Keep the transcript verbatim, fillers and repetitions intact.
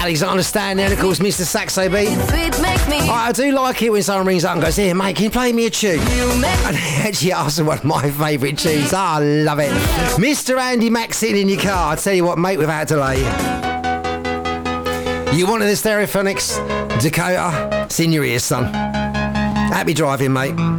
Alexander Stan there, and of course Mister Saxo B. I do like it when someone rings up and goes, here mate, can you play me a tune? And they actually asked for one of my favourite tunes. Oh, I love it. Mister Andy Mack sitting in your car. I tell you what, mate, without delay. You wanted the Stereophonics, Dakota? It's in your ears, son. Happy driving, mate.